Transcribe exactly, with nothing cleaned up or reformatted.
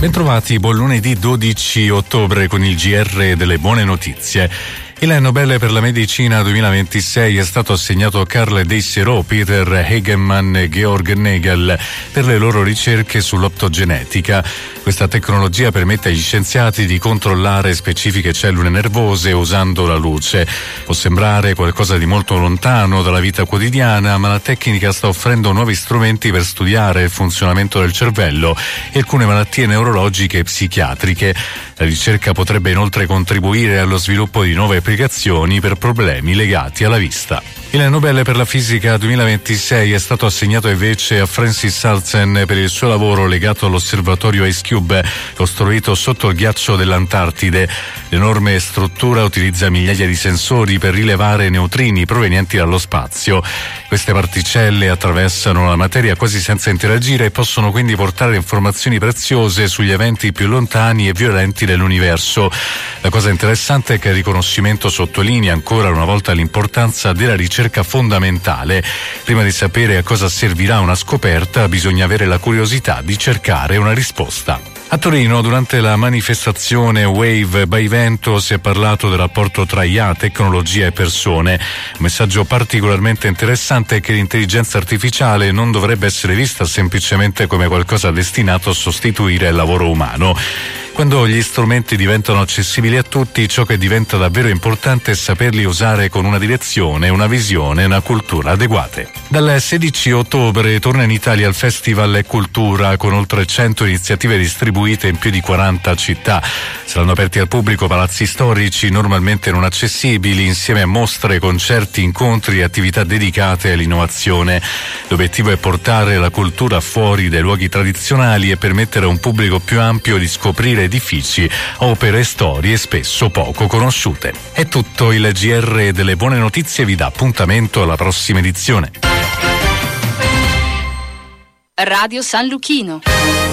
Bentrovati, buon lunedì dodici ottobre con il G R delle buone notizie. Il Nobel per la medicina duemilaventisei è stato assegnato a Carl Deissero, Peter Hagemann e Georg Nagel per le loro ricerche sull'optogenetica. Questa tecnologia permette agli scienziati di controllare specifiche cellule nervose usando la luce. Può sembrare qualcosa di molto lontano dalla vita quotidiana, ma la tecnica sta offrendo nuovi strumenti per studiare il funzionamento del cervello e alcune malattie neurologiche e psichiatriche. La ricerca potrebbe inoltre contribuire allo sviluppo di nuove applicazioni per problemi legati alla vista. Il Nobel per la fisica duemilaventisei è stato assegnato invece a Francis Salzen per il suo lavoro legato all'osservatorio Ice Cube, costruito sotto il ghiaccio dell'Antartide. L'enorme struttura utilizza migliaia di sensori per rilevare neutrini provenienti dallo spazio. Queste particelle attraversano la materia quasi senza interagire e possono quindi portare informazioni preziose sugli eventi più lontani e violenti dell'universo. La cosa interessante è che il riconoscimento sottolinea ancora una volta l'importanza della ricerca fondamentale. Prima di sapere a cosa servirà una scoperta, bisogna avere la curiosità di cercare una risposta. A Torino, durante la manifestazione Wave by Vento, si è parlato del rapporto tra I A, tecnologia e persone. Un messaggio particolarmente interessante è che l'intelligenza artificiale non dovrebbe essere vista semplicemente come qualcosa destinato a sostituire il lavoro umano. Quando gli strumenti diventano accessibili a tutti, ciò che diventa davvero importante è saperli usare con una direzione, una visione e una cultura adeguate. Dal sedici ottobre torna in Italia il Festival Cultura, con oltre cento iniziative distribuite in più di quaranta città. Saranno aperti al pubblico palazzi storici normalmente non accessibili, insieme a mostre, concerti, incontri e attività dedicate all'innovazione. L'obiettivo è portare la cultura fuori dai luoghi tradizionali e permettere a un pubblico più ampio di scoprire edifici, opere e storie spesso poco conosciute. È tutto, il G R delle buone notizie vi dà appuntamento alla prossima edizione. Radio San Luchino.